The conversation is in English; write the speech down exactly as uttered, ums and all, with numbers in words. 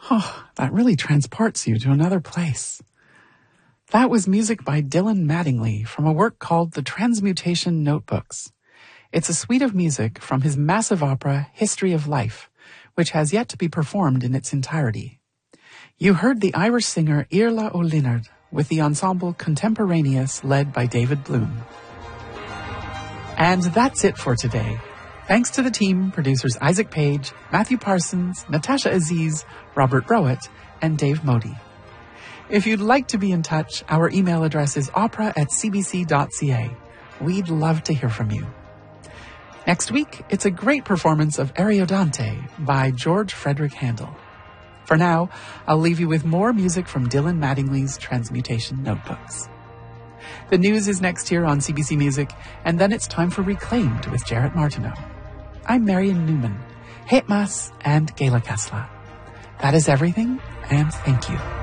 Oh, that really transports you to another place. That was music by Dylan Mattingly from a work called The Transmutation Notebooks. It's a suite of music from his massive opera, History of Life, which has yet to be performed in its entirety. You heard the Irish singer Iarla Ó Lionáird with the ensemble Contemporaneous led by David Bloom. And that's it for today. Thanks to the team, producers Isaac Page, Matthew Parsons, Natasha Aziz, Robert Rowett, and Dave Modi. If you'd like to be in touch, our email address is opera at c b c dot c a. We'd love to hear from you. Next week, it's a great performance of Ariodante by George Frederick Handel. For now, I'll leave you with more music from Dylan Mattingly's Transmutation Notebooks. The news is next here on C B C Music, and then it's time for Reclaimed with Jarrett Martineau. I'm Marion Newman, Hetmas and Gela Kasla. That is everything, and thank you.